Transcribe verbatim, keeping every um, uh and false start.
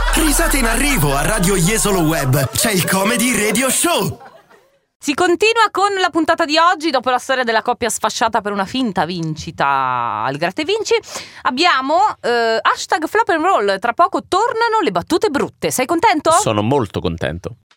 Risate in arrivo a Radio Jesolo Web. C'è il Comedy Radio Show. Si continua con la puntata di oggi. Dopo la storia della coppia sfasciata per una finta vincita al Gratta e Vinci, abbiamo eh, hashtag flop and roll. Tra poco tornano le battute brutte. Sei contento? Sono molto contento.